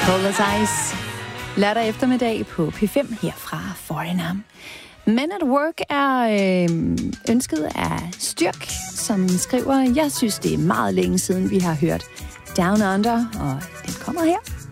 Cold as Ice. Lørdag eftermiddag på P5 her fra Foreigner. Men at Work er ønsket af Styrk, som skriver, jeg synes, det er meget længe siden, vi har hørt Down Under, og den kommer her.